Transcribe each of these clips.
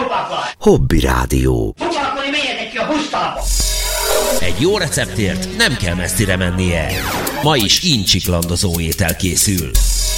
Hobby Rádió. Pucsalkodni menjetek ki a pusztába! Egy jó receptért nem kell messzire mennie. Ma is incsiklandozó étel készül.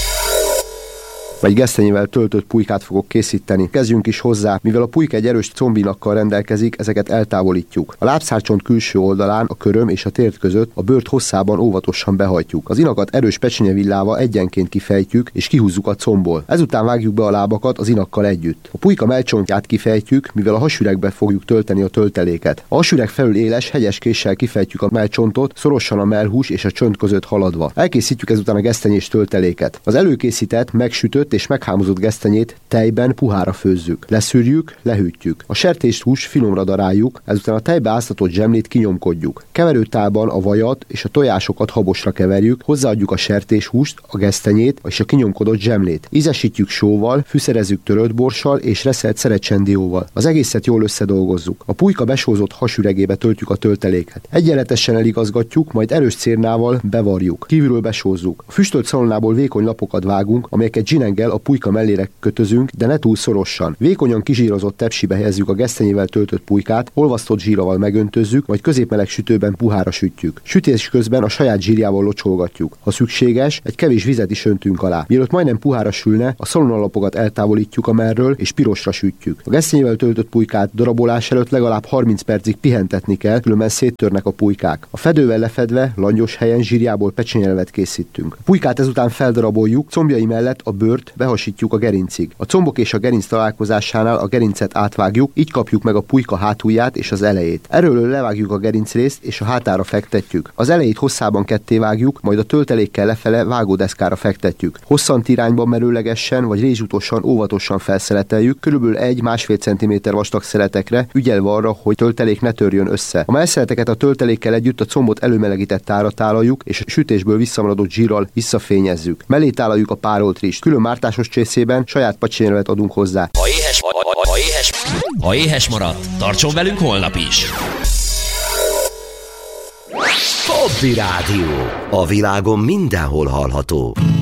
Vagy gesztenyével töltött pulykát fogok készíteni. Kezdjünk is hozzá, mivel a pulyka egy erős combinakkal rendelkezik, ezeket eltávolítjuk. A lábszárcsont külső oldalán, a köröm és a tért között a bőrt hosszában óvatosan behajtjuk. Az inakat erős pecsenyevillával egyenként kifejtjük és kihúzzuk a combból. Ezután vágjuk be a lábakat az inakkal együtt. A pulyka mellcsontját kifejtjük, mivel a hasüregbe fogjuk tölteni a tölteléket. A hasüreg felül éles, hegyes késsel kifejtjük a mellcsontot, szorosan a mellhús és a csont között haladva. Elkészítjük ezután a gesztenyés tölteléket. Az előkészített, megsütött és meghámozott gesztenyét tejben puhára főzzük. Leszűrjük, lehűtjük. A sertéshúst finomra daráljuk, ezután a tejbe áztatott zsemlét kinyomkodjuk. Keverőtálban a vajat és a tojásokat habosra keverjük, hozzáadjuk a sertéshúst, a gesztenyét és a kinyomkodott zsemlét. Ízesítjük sóval, fűszerezzük törött borssal és reszelt szerecsendióval. Az egészet jól összedolgozzuk. A pulyka besózott hasüregébe töltjük a tölteléket. Egyenletesen eligazgatjuk, majd erős cérnával bevarjuk. Kívülről besózzuk. A füstölt szalonnából vékony lapokat vágunk, amelyeket zsinenggel a pulyka mellére kötözünk, de ne túl szorosan. Vékonyan kizsírozott tepsibe helyezzük a gesztenyével töltött pulykát, olvasztott zsírral megöntözzük, majd középmeleg sütőben puhára sütjük. Sütés közben a saját zsírjával locsolgatjuk. Ha szükséges, egy kevés vizet is öntünk alá. Mielőtt majdnem puhára sülne, a szalonnalapokat eltávolítjuk a mellről és pirosra sütjük. A gesztenyével töltött pulykát darabolás előtt legalább 30 percig pihentetni kell, különben széttörnek a pulykák. A fedővel lefedve, langyos helyen zsírjából pecsenyelevet készítünk. A pulykát ezután feldaraboljuk, combjai mellett a bőrt behasítjuk a gerincig. A combok és a gerinc találkozásánál a gerincet átvágjuk, így kapjuk meg a pulyka hátulját és az elejét. Erről levágjuk a gerincrészt és a hátára fektetjük. Az elejét hosszában ketté vágjuk, majd a töltelékkel lefele vágódeszkára fektetjük. Hosszant irányban merőlegesen vagy rézsutosan óvatosan felszeleteljük, körülbelül 1-1,5 cm vastag szeletekre, ügyelve arra, hogy töltelék ne törjön össze. A mellszeleteket a töltelékkel együtt a combot előmelegített tálra tálaljuk, és a sütésből visszamaradott zsírral visszafényezzük. Mellé tálaljuk a párolt rizst. Külön mártásos csészében saját pecsenyelevet adunk hozzá. Ha éhes maradt, tartson velünk holnap is! Hobby Rádió. A világon mindenhol hallható.